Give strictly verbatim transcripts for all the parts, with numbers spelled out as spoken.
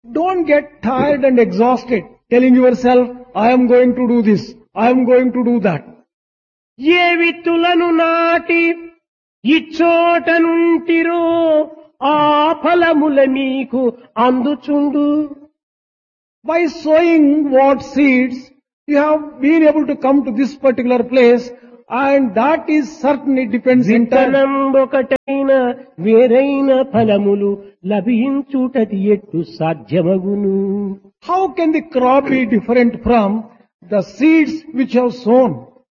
Don't get tired and exhausted telling yourself, I am going to do this, I am going to do that. ఏ విత్తులను నాటి ఇచ్చోట నుంటిరో ఆ ఫలముల మీకు అందుచుండు. By sowing what seeds, you have been able to come to this particular place, and that is certain, it depends entirely. విత్తనం ఒకటైన వేరైన ఫలములు లభించుటది ఎట్టు సాధ్యమగును. How can the crop be different from the seeds which you have sown?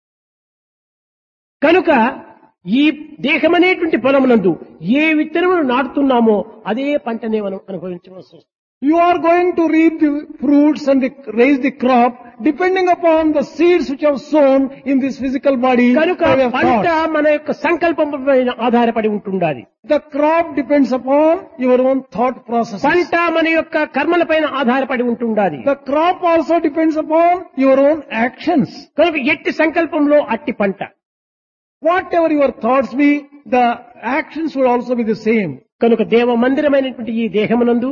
కనుక ఈ దేహమనేటువంటి పొలమునందు ఏ విత్తనములు నాటుతున్నామో అదే పంటనే మనం అనుభవించవలసి వస్తుంది. You are going to reap the fruits and the, raise the crop depending upon the seeds which you have sown in this physical body. కనుక by your పంట thoughts. మన యొక్క సంకల్పం పైన ఆధారపడి ఉంటుండాలి. The crop depends upon your own thought process. పంట మన యొక్క కర్మల పైన ఆధారపడి ఉంటుండాలి. The crop also depends upon your own actions. కనుక ఎట్టి సంకల్పంలో అట్టి పంట. Whatever your thoughts be, the actions will also be the same. కనుక దేవ మందిరమైనటువంటి ఈ దేహమునందు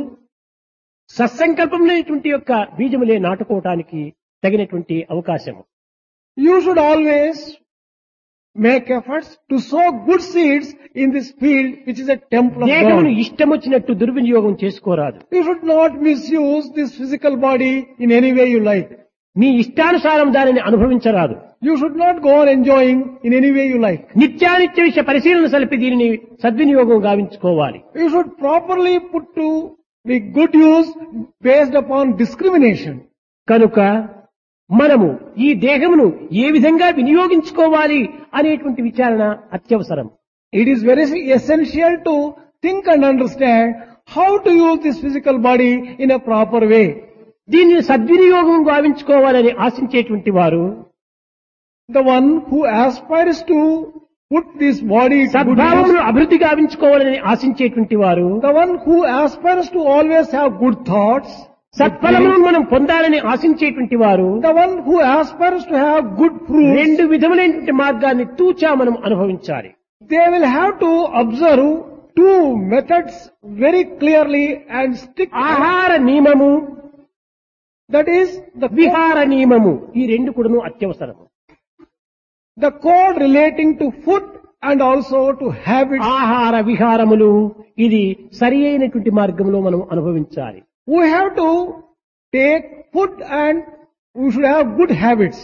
సత్సంకల్పమైనటువంటి యొక్క బీజములే నాటుకోవటానికి తగినటువంటి అవకాశము. You should always make efforts to sow good seeds in this field which is a temple of దేహమును God. ఇష్టం వచ్చినట్టు దుర్వినియోగం చేసుకోరాదు. You should not misuse this physical body in any way you like. నీ ఇష్టానుసారం దానిని అనుభవించరాదు. You should not go on enjoying in any way you like. నిత్యానిత్య విషయ పరిశీలన సలిపి దీనిని సద్వినియోగం గావించుకోవాలి. You should properly put to the good use based upon discrimination. కనుక మనము ఈ దేహమును ఏ విధంగా వినియోగించుకోవాలి అనేటువంటి విచారణ అత్యవసరం. It is very essential to think and understand how to use this physical body in a proper way. దీనిని సద్వినియోగం గావించుకోవాలని ఆశించేటువంటి వారు The one who aspires to put this body to good సద్భావమును use, అభివృద్ధి గావించుకోవాలని ఆశించేటువంటి వారు the one who aspires to always have good thoughts, good సత్ఫలమును feelings, మనం పొందాలని ఆశించేటువంటి వారు the one who aspires to have good fruits, రెండు విధములైనటువంటి మార్గాన్ని తూచా మనం అనుభవించాలి. they will have to observe two methods very clearly and stick. ఆహార నియమము, That is the విహార నియమము, ఈ రెండు కూడాను అత్యవసరము. the code relating to food and also to habits. ఆహార విహారములు ఇది సరి అయినటువంటి మార్గంలో మనం అనుభవించాలి. We have to take food and we should have good habits.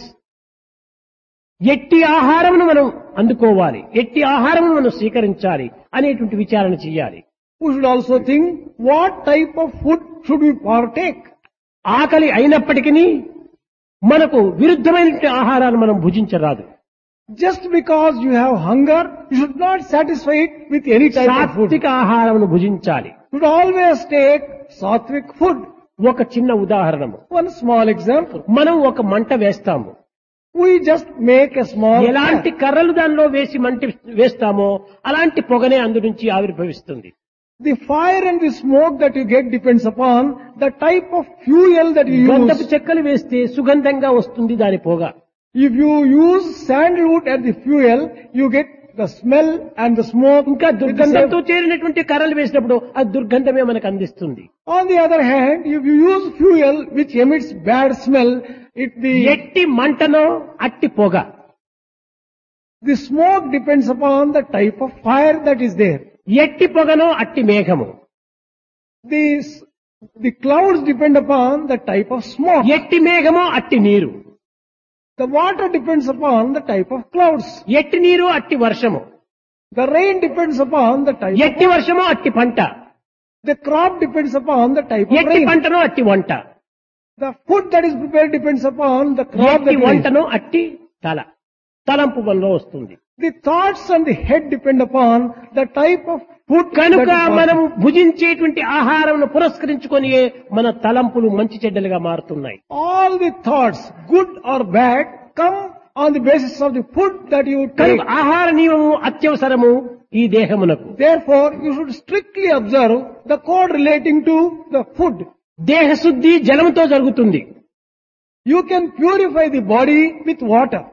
ఎట్టి ఆహారమును మనం అందుకోవాలి, ఎట్టి ఆహారమును మనం స్వీకరించాలి అనేటువంటి విచారణ చేయాలి. We should also think what type of food should we partake. ఆకలి అయినప్పటికీ మనకు విరుద్ధమైనటువంటి ఆహారాన్ని మనం భుజించరాదు. Just because you have hunger, you should not satisfy it with any type of food. సాత్విక ఆహారమును భుజించాలి. You should always take sattvic food. ఒక చిన్న ఉదాహరణము, One small example. మనం ఒక మంట వేస్తాము. We just make a small ఎలాంటి fire. కర్రలు దానిలో వేసి మంట వేస్తామో అలాంటి పొగనే అందు నుంచి ఆవిర్భవిస్తుంది. The fire and the smoke that you get depends upon the type of fuel that you గంధపు use. చెక్కలు వేస్తే సుగంధంగా వస్తుంది దాని పొగ. If you use sandalwood as the fuel, you get the smell and the smoke. ఇంకా with the దుర్గంధంతో same- చేరినటువంటి కర్రలు వేసినప్పుడు ఆ దుర్గంధమే మనకు అందిస్తుంది. On the other hand, if you use fuel which emits bad smell, it the, ఎట్టి మంటనో అట్టి పొగ. the smoke depends upon the type of fire that is there. ఎట్టి పొగనో అట్టి మేఘము. The, s- the clouds depend upon the type of smoke. ఎట్టి మేఘమో అట్టి నీరు. The water depends upon the type of clouds. ఎట్టి నీరు అట్టి వర్షము. The rain depends upon the type of ఎట్టి వర్షమో అట్టి పంట. The crop depends upon the type of ఎట్టి rain. పంటనో అట్టి వంట. The food that is prepared depends upon the crop ఎట్టి that is. వంటనో అట్టి తల. తలంపు వల్ల వస్తుంది. The thoughts on the head depend upon the type of food కనుక that is మనము భుజించేటువంటి ఆహారంను పురస్కరించుకొని మన తలంపులు మంచి చెడ్డలుగా మారుతున్నాయి. all the thoughts, good or bad, come on the basis of the food that you take. కనుక ఆహార నియమము అత్యవసరము ఈ దేహమునకు. Therefore, you should strictly observe the code relating to the food. దేహ శుద్ధి జలముతో జరుగుతుంది. You can purify the body with water.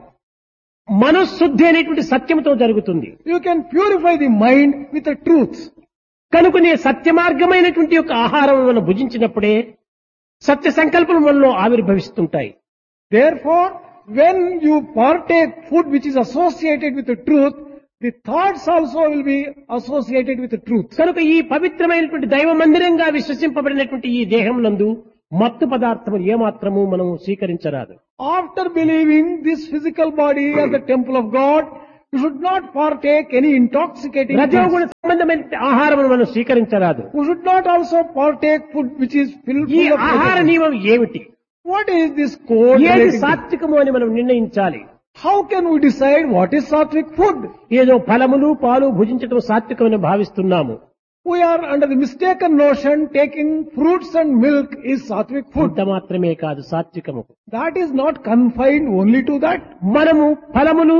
మనశుద్ధి అనేటువంటి సత్యముతో జరుగుతుంది. You can purify the mind with the truth. కనుకనే సత్య మార్గమైనటువంటి యొక్క ఆహారం మనం భుజించినప్పుడే సత్య సంకల్పం మనలో ఆవిర్భవిస్తుంటాయి. Therefore, when you partake food which is associated with the truth, the thoughts also will be associated with the truth. కనుక ఈ పవిత్రమైనటువంటి దైవ మందిరంగా విశ్వసింపబడినటువంటి ఈ దేహం నందు మత్తు పదార్థములు ఏమాత్రము మనం స్వీకరించరాదు. After believing this physical body as the temple of God, you should not partake any intoxicating రజోగుణ things. సంబంధమైన ఆహారం మనం స్వీకరించరాదు. You should not also partake food which is filled ఈ full of ఆహార negativity. నియమం ఏమిటి? What is this code? ఏది relating to? సాత్వికము అని మనం నిర్ణయించాలి. How can we decide what is sattvic food? ఏదో ఫలములు పాలు భుజించడం సాత్వికమని భావిస్తున్నాము. We are under the mistaken notion taking fruits and milk is sattvic food. అంత మాత్రమే కాదు సాత్వికము. That is not confined only to that. మనము ఫలములు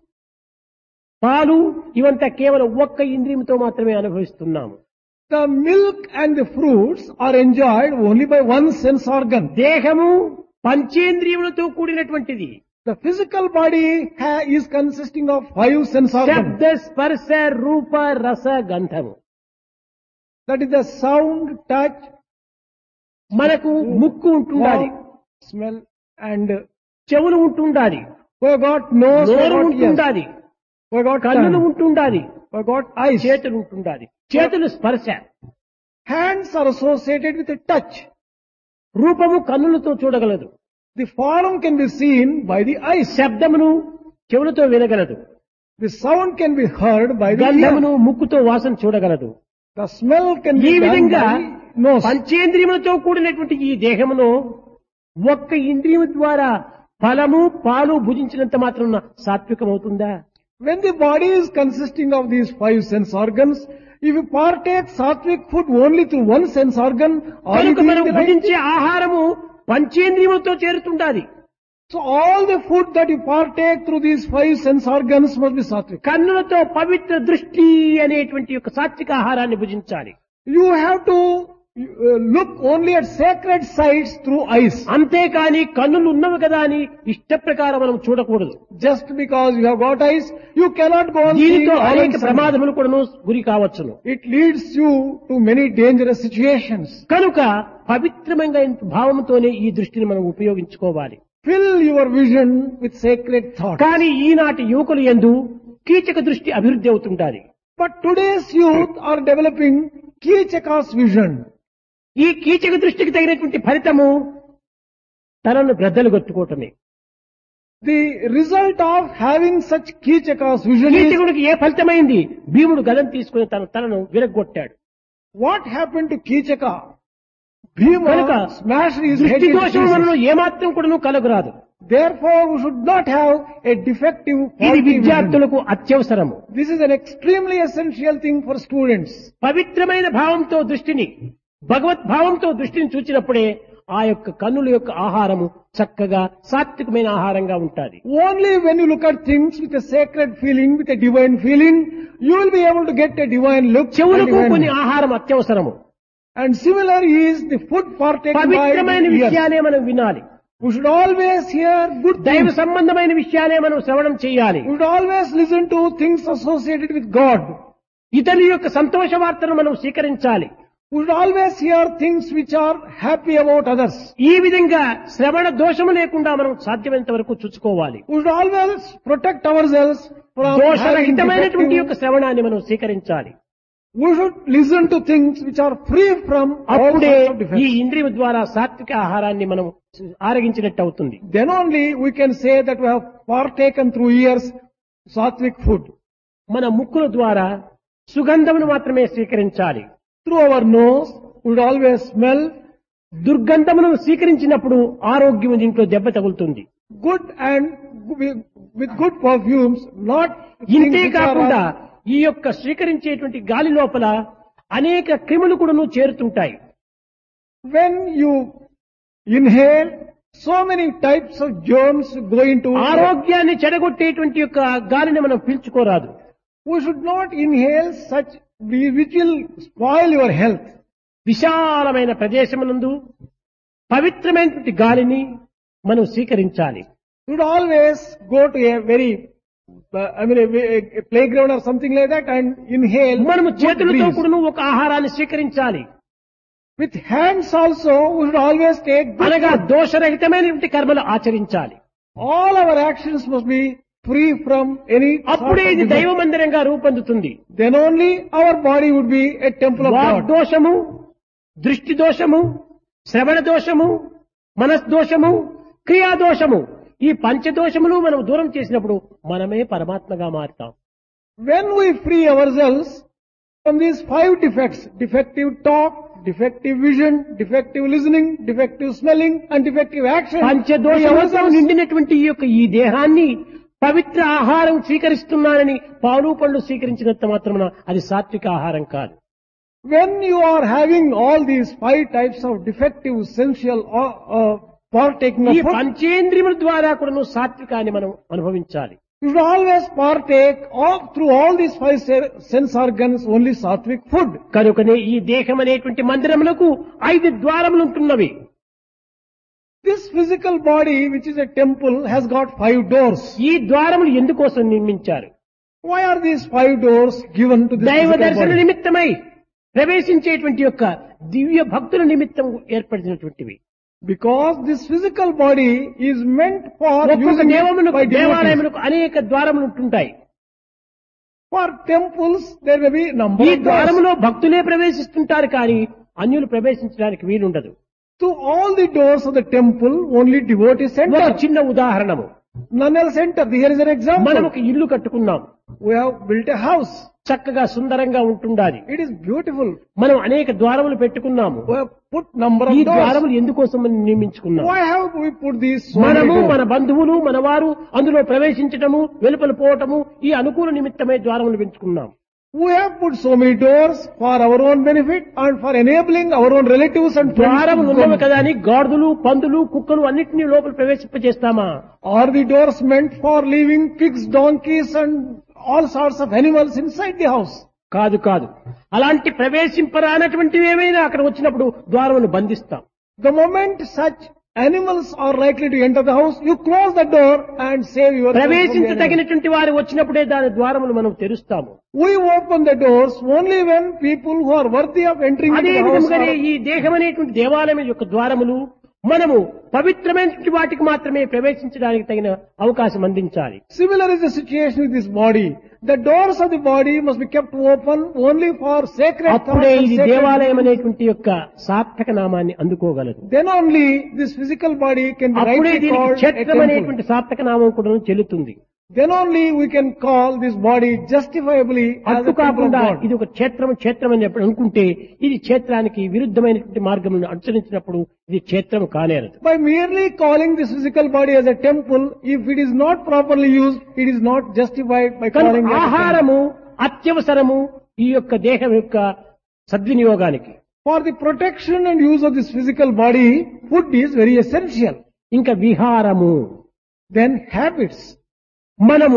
పాలు ఇవంతా కేవలం ఒక్క ఇంద్రియంతో మాత్రమే అనుభవిస్తున్నాము. The milk and the fruits are enjoyed only by one sense organ. దేహము పంచేంద్రియములతో కూడినటువంటిది. The physical body ha- is consisting of five sense organs. శబ్ద స్పర్శ రూప రస గంధము. That is the sound, touch, మనకు ముక్కు ఉంటుండాలి, warmth, smell, and చెవులు ఉంటుండాలి, we have got nose, we have నోరు got ears, ఉంటుండాలి, we have got కన్నులు tongue, ఉంటుండాలి, we have got eyes. చేతులు ఉంటుండాలి. చేతులు స్పర్శ, Hands are associated with the touch. రూపము కన్నులతో చూడగలదు, The form can be seen by the eyes. శబ్దమును చెవులతో వినగలదు, The sound can be heard by the గంధమును ear. ముక్కుతో వాసన చూడగలదు. The smell can ఈ be done విధంగా by the nose. పంచేంద్రియములతో కూడినటువంటి ఈ దేహమును ఒక్క ఇంద్రియము ద్వారా ఫలము పాలు భుజించినంత మాత్రం సాత్వికం అవుతుందా? When the body is consisting of these five sense organs, if you partake sattvic food only through one sense organ, are you కనుక మనం doing the right భుజించే thing? ఆహారము పంచేంద్రియములతో చేరుతుండాలి. So all the food that you partake through these five sense organs must be sattvic. కన్నులతో పవిత్ర దృష్టి అనేటువంటి యొక్క సాత్విక ఆహారాన్ని భుజించాలి. You have to uh, look only at sacred sights through eyes. అంతేకాని కన్నులు ఉన్నవి కదా అని ఇష్ట ప్రకారం మనం చూడకూడదు. Just because you have got eyes, you cannot go on seeing దీనితో all అనేక and sundry. ప్రమాదములు కూడాను గురి కావచ్చును. It leads you to many dangerous situations. కనుక పవిత్రమైన భావంతోనే ఈ దృష్టిని మనం ఉపయోగించుకోవాలి. Fill your vision with sacred thoughts. కానీ ఈనాటి యువకులు యందు కీచక దృష్టి అభివృద్ధి అవుతుంటారు. But today's youth are developing Kichaka's vision. ఈ కీచక దృష్టికి తగినటువంటి ఫలితము తనను గ్రద్దలు కొట్టుకోవటమే. The result of having such Kichaka's vision is, కీచకుడికి ఏ ఫలితమైంది? భీముడు గదం తీసుకుని తన తనను విరగొట్టాడు. what happened to Kichaka? కనుక Bhima smashed his head దృష్టి into దోషం pieces. మనలో ఏమాత్రం కూడాను కలగరాదు. Therefore, we should not have a defective ఇది faulty vision. విద్యార్థులకు అత్యవసరము. This is an extremely essential thing for students. పవిత్రమైన భావంతో దృష్టిని భగవత్ భావంతో దృష్టిని చూచినప్పుడే ఆ యొక్క కన్నుల యొక్క ఆహారము చక్కగా సాత్వికమైన ఆహారంగా ఉంటుంది. Only when you look at things with a sacred feeling, with a divine feeling, you will be able to get a divine look. and చెవులకు divine కొన్ని look. ఆహారం అత్యవసరము. And similar is the food partaken by పవిత్రమైన the ears. విషయాలే మనం వినాలి. We should always hear good దైవ things. సంబంధమైన విషయాలే మనం శ్రవణం చేయాలి. We should always listen to things associated with God. ఇతరుల యొక్క సంతోష వార్తను మనం స్వీకరించాలి. We should always hear things which are happy about others. ఈ విధంగా శ్రవణ దోషము లేకుండా మనం సాధ్యమైనంత వరకు చూసుకోవాలి. We should always protect ourselves from having దోషరహితమైనటువంటి యొక్క defective. శ్రవణాన్ని మనం స్వీకరించాలి. We should listen to things which are free from all అప్పుడే sorts of ఈ defects. ఇంద్రియం ద్వారా సాత్విక ఆహారాన్ని మనం ఆరగించినట్టు అవుతుంది. Then only we can say that we have partaken through ears sattvic food. మన ముక్కుల ద్వారా సుగంధమును మాత్రమే స్వీకరించాలి. Through our nose, we should always smell దుర్గంధమును స్వీకరించినప్పుడు ఆరోగ్యం దీంట్లో దెబ్బ తగులుతుంది. good and with with good perfumes, not things ఇంతే which కాకుండా are. ఈ యొక్క స్వీకరించేటువంటి గాలి లోపల అనేక క్రిములు కూడాను చేరుతుంటాయి. When you inhale, so many types of germs go into. ఆరోగ్యాన్ని చెడగొట్టేటువంటి యొక్క గాలిని మనం పీల్చుకోరాదు. We should not inhale such which will spoil your health. విశాలమైన ప్రదేశమునందు పవిత్రమైనటువంటి గాలిని మనం స్వీకరించాలి. You should always go to a very uh, I mean, a, a, a playground or something like that, and inhale మనము good చేతులతో breeze. కూడాను ఒక ఆహారాన్ని స్వీకరించాలి. With hands also, we should always take good అనగా food. దోషరహితమైనటువంటి కర్మలు ఆచరించాలి. All our actions must be free from any sort అప్పుడే of ఇది defect. దైవ మందిరంగా రూపొందుతుంది. Then only our body would be a temple of walk God. దోషము, దృష్టి దోషము, శ్రవణ దోషము, మనస్దోషము, క్రియా దోషము, ఈ పంచదోషములు మనం దూరం చేసినప్పుడు మనమే పరమాత్మగా మారుతాం. When we free ourselves from these five defects, defective talk, defective vision, defective listening, defective smelling, and defective action, free పంచదోషములతో ourselves, నిండినటువంటి ఈ యొక్క ఈ దేహాన్ని పవిత్ర ఆహారం స్వీకరిస్తున్నానని పాలు పండ్లు స్వీకరించినంత మాత్రమున అది సాత్విక ఆహారం కాదు. when you are having all these five types of defective, sensual, uh, uh, partaking ఈ of food, పంచేంద్రియముల ద్వారా కూడా సాత్వికాన్ని మనం అనుభవించాలి. you should always partake of, through all these five se- sense organs, only sattvic food. కనుకనే ఈ దేహం అనేటువంటి మందిరములకు ఐదు ద్వారములు ఉంటున్నవి. This physical body, which is a temple, has got five doors. ఈ ద్వారములు ఎందుకోసం నిర్మించారు? Why are these five doors given to this దైవ physical దర్శన body? నిమిత్తమై ప్రవేశించేటువంటి యొక్క దివ్య భక్తుల నిమిత్తం ఏర్పడినటువంటివి. Because this physical body is meant for ఒక్కొక్క using it దేవములకు by devotees. దేవాలయములకు అనేక ద్వారములు ఉంటుంటాయి. For temples, there may be number ఈ of doors. ద్వారములో భక్తులే ప్రవేశిస్తుంటారు కానీ అన్యులు ప్రవేశించడానికి వీలుండదు. To all the doors of the temple, only devotees ఒక enter. చిన్న ఉదాహరణము, None else enter. Here is an మనం example. ఒక ఇల్లు కట్టుకున్నాం, We have built a house. చక్కగా సుందరంగా ఉంటుండాలి. It is beautiful. మనం అనేక ద్వారములు పెట్టుకున్నాము. We have put number ఈ of doors. ద్వారములు ఎందుకోసం మనం నిర్మించుకున్నాం? Why have we put these so many మనము doors? మన బంధువులు మనవారు అందులో ప్రవేశించటము వెలుపల పోవటము ఈ అనుకూల నిమిత్తమై ద్వారములు పెంచుకున్నాం. We have put so many doors for our own benefit and for enabling our own relatives and friends. ద్వారములు to ఉన్నవి come. కదా అని గాడిదలు పందులు కుక్కలు అన్నిటినీ లోపల ప్రవేశింపజేస్తామా? Are the doors meant for leaving pigs, donkeys and all sorts of animals inside the house? కాదు కాదు. అలాంటి ప్రవేశింపరానటువంటివి ఏమైనా అక్కడ వచ్చినప్పుడు ద్వారమును బంధిస్తాం. The moment such animals are likely to enter the house, you close the door and save yourself from the animals. ప్రవేశించదగినటువంటి వారు వచ్చినప్పుడే దాని ద్వారములు మనం తెరుస్తాము. We open the doors only when people who are worthy of entering into అదే the house విధంగానే are. ఈ దేహం అనేటువంటి దేవాలయం యొక్క ద్వారములు మనము పవిత్రమైనటువంటి వాటికి మాత్రమే ప్రవేశించడానికి తగిన అవకాశం అందించాలి. Similar is the situation with this body. The doors of the body must be kept open only for sacred thoughts అప్పుడే and ఇది sacred దేవాలయం deeds. అనేటువంటి యొక్క సార్థక నామాన్ని అందుకోగలదు. Then only this physical body can be అప్పుడే rightly దీనికి called a క్షేత్రం temple. అనేటువంటి సార్థక నామం కూడా చెల్లుతుంది. Then only we can call this body justifiably as అట్టు a temple of కాకుండా God. ఇది ఒక క్షేత్రం క్షేత్రం అని చెప్పి అనుకుంటే ఇది క్షేత్రానికి విరుద్ధమైనటువంటి మార్గములను అనుసరించినప్పుడు ఇది క్షేత్రం కానేరదు. By merely calling this physical body as a temple, if it is not properly used, it is not justified by calling కనుక it a temple. ఆహారము అత్యవసరము ఈ యొక్క దేహం యొక్క సద్వినియోగానికి. For the protection and use of this physical body, food is very essential. ఇంకా విహారము, Then habits. మనము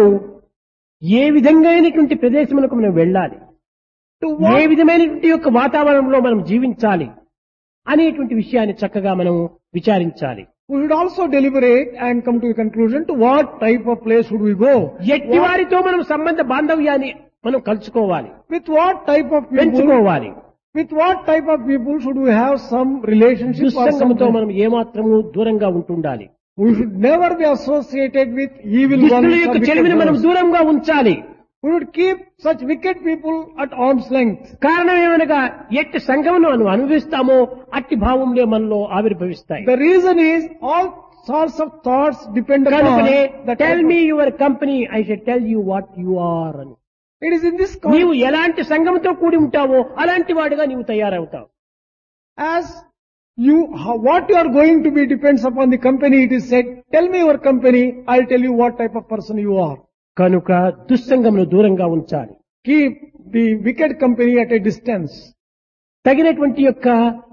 ఏ విధంగానటువంటి ప్రదేశములకు మనం వెళ్ళాలి, To ఏ what, విధమైనటువంటి యొక్క వాతావరణంలో మనం జీవించాలి అనేటువంటి విషయాన్ని చక్కగా మనం విచారించాలి. we should also deliberate and come to a conclusion to what type of place should we go. ఎట్టి వారితో మనం సంబంధ బాంధవ్యాన్ని మనం కలుసుకోవాలి, With what type of people, పెంచుకోవాలి. with what type of people should we have some relationship or దుస్సంగంతో some, మనం ఏమాత్రము దూరంగా ఉంటుండాలి. we should never be associated with evil ones. దుష్టుల or యొక్క wicked చెలిమిని మనం ones. దూరంగా ఉంచాలి. We should keep such wicked people at arm's length. కారణం ఏమనగా ఎట్టి సంఘమును మనం అనుభవిస్తామో అట్టి భావంలో మనలో ఆవిర్భవిస్తాయి. The reason is all sorts of thoughts depend upon కనుకనే the tell type me your company I shall tell you what you are అని. of- It is in this నీవు context, ఎలాంటి సంఘంతో కూడి ఉంటావో అలాంటి వాడిగా నీవు తయారవుతావు. as you, how, what you are going to be depends upon the company. It is said, tell me your company, I'll tell you what type of person you are. కనుక దుస్సంగమును దూరంగా ఉంచాలి. Keep the wicked company at a distance. తగినటువంటి యొక్క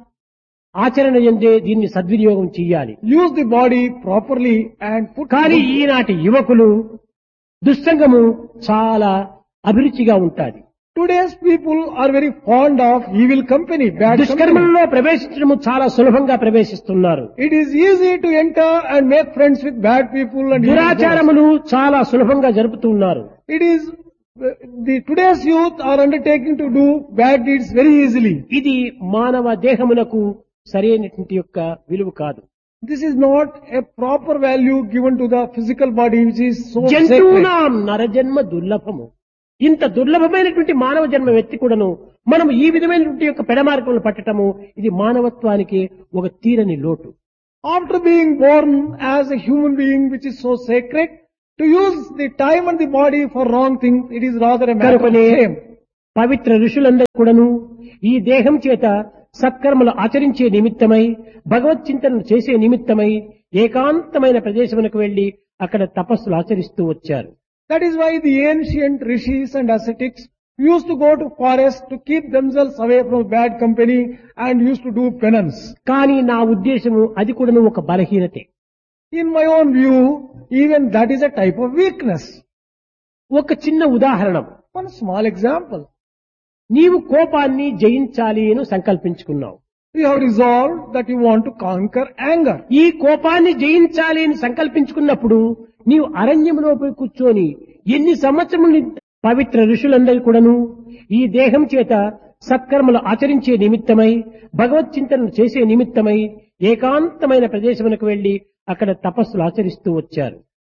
ఆచరణ ఎందే దీన్ని సద్వినియోగం చెయ్యాలి. Use the body properly and put కానీ ఈనాటి యువకులు దుస్సంగము చాలా అభిరుచిగా ఉంటాది. Today's people are very fond of evil company, bad company. దుష్కర్మలలో ప్రవేశించడము చాలా సులభంగా ప్రవేశిస్తున్నారు. It is easy to enter and make friends with bad people and evil gods. దురాచారములు చాలా సులభంగా జరుపుతున్నారు. It is the today's youth are undertaking to do bad deeds very easily. ఇది మానవ దేహమునకు సరైనటువంటి యొక్క విలువ కాదు. This is not a proper value given to the physical body, which is so sacred. జంతువునాం నరజన్మ దుర్లభము. ఇంత దుర్లభమైనటువంటి మానవ జన్మ వ్యక్తి కూడాను మనం ఈ విధమైనటువంటి యొక్క పెడమార్గములు పట్టటము ఇది మానవత్వానికి ఒక తీరని లోటు. After being born as a human being, which is so sacred, to use the time and the body for wrong things, it is rather a matter of కనుకనే shame. పవిత్ర ఋషులందరూ కూడాను ఈ దేహం చేత సత్కర్మలు ఆచరించే నిమిత్తమై భగవత్ చింతనను చేసే నిమిత్తమై ఏకాంతమైన ప్రదేశమునకు వెళ్లి అక్కడ తపస్సులు ఆచరిస్తూ వచ్చారు. That is why the ancient rishis and ascetics used to go to forest to keep themselves away from bad company and used to do penance. కానీ నా ఉద్దేశము అది కూడాను ఒక బలహీనతే. In my own view, even that is a type of weakness. ఒక చిన్న ఉదాహరణ. One small example. నీవు కోపాన్ని జయించాలి అని సంకల్పించుకున్నావు. You have resolved that you want to conquer anger. ఈ కోపాన్ని జయించాలి అని సంకల్పించుకున్నప్పుడు నీవు అరణ్యంలో పోయి కూర్చొని ఎన్ని సంవత్సరములు పవిత్ర ఋషులందరూ కూడాను ఈ దేహం చేత సత్కర్మలు ఆచరించే నిమిత్తమై భగవత్ చింతనను చేసే నిమిత్తమై ఏకాంతమైన ప్రదేశమునకు వెళ్లి అక్కడ తపస్సులు ఆచరిస్తూ వచ్చారు.